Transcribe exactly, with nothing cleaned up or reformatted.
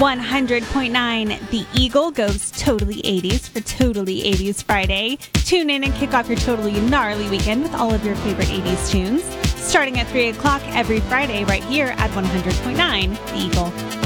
one hundred point nine The Eagle goes totally eighties for Totally eighties Friday. Tune in and kick off your totally gnarly weekend with all of your favorite eighties tunes. Starting at three o'clock every Friday right here at one hundred point nine The Eagle.